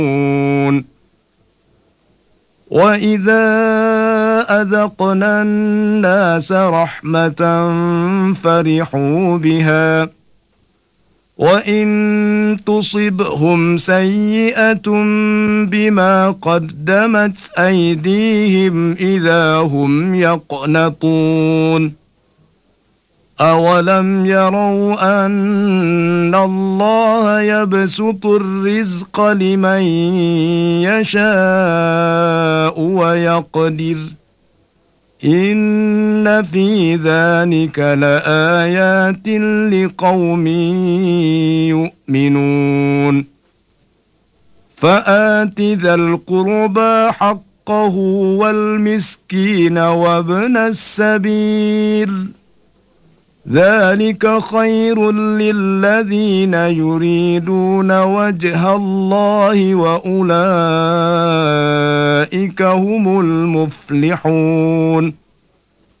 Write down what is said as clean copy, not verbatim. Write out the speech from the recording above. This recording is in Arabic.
وَإِذَا أَذَقْنَا النَّاسَ رَحْمَةً فَرِحُوا بِهَا وَإِن تُصِبْهُمْ سَيِّئَةٌ بِمَا قَدَّمَتْ أَيْدِيهِمْ إِذَا هُمْ يَقْنَطُونَ أَوَلَمْ يَرَوْا أَنَّ اللَّهَ يَبْسُطُ الرِّزْقَ لِمَن يَشَاءُ وَيَقْدِرُ إِنَّ فِي ذَلِكَ لَآيَاتٍ لِقَوْمٍ يُؤْمِنُونَ فَآتِ ذَا الْقُرْبَى حَقَّهُ وَالْمِسْكِينَ وَابْنَ السَّبِيلِ ذَلِكَ خَيْرٌ لِلَّذِينَ يُرِيدُونَ وَجْهَ اللَّهِ وَأُولَئِكَ هُمُ الْمُفْلِحُونَ